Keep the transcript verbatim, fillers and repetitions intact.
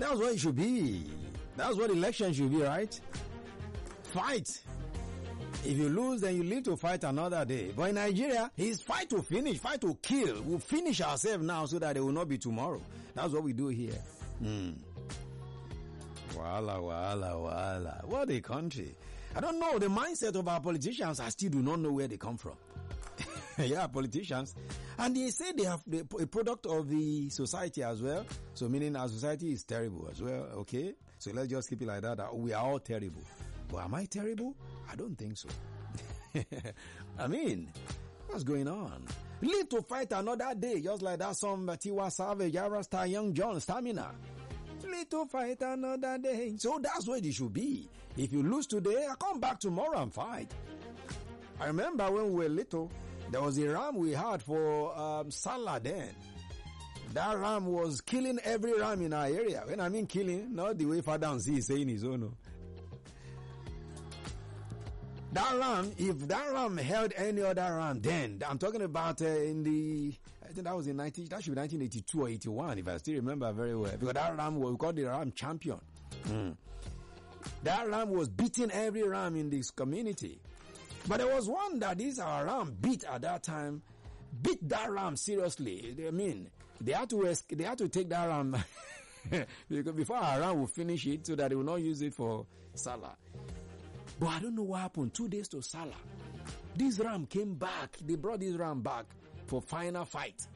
That's what it should be. That's what election should be, right? Fight. If you lose, then you live to fight another day. But in Nigeria, it's fight to finish, fight to kill. We'll finish ourselves now so that there will not be tomorrow. That's what we do here. Hmm. Wahala, wahala, wahala. What a country. I don't know. The mindset of our politicians, I still do not know where they come from. Yeah, politicians. And they say they have the, a product of the society as well. So meaning our society is terrible as well. Okay. So let's just keep it like that. that we are all terrible. But am I terrible? I don't think so. I mean, what's going on? Live to fight another day. Just like that song, Tiwa Savage, Arasta, Young John, Stamina. Live to fight another day. So that's what it should be. If you lose today, I come back tomorrow and fight. I remember when we were little, there was a ram we had for um, Salah then. That ram was killing every ram in our area. When I mean killing, not the way Father Ansi is saying his own. No. That ram, if that ram held any other ram then, I'm talking about uh, in the, I think that was in nineteen, that should be nineteen eighty-two or eighty-one, if I still remember very well. Because that ram was called the ram champion. Mm. That ram was beating every ram in this community. But there was one that this our ram beat at that time, beat that ram seriously. I mean, they had to they had to take that ram because before our ram would finish it so that they will not use it for Salah. But I don't know what happened. Two days to Salah, this ram came back. They brought this ram back for final fight.